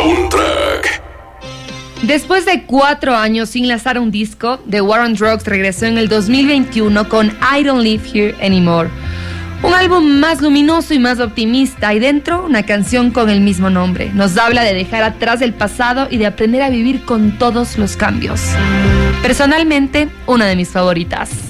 Soundtrack. Después de 4 años sin lanzar un disco, The War on Drugs regresó en el 2021 con I Don't Live Here Anymore. Un álbum más luminoso y más optimista, y dentro una canción con el mismo nombre. Nos habla de dejar atrás el pasado y de aprender a vivir con todos los cambios. Personalmente, una de mis favoritas.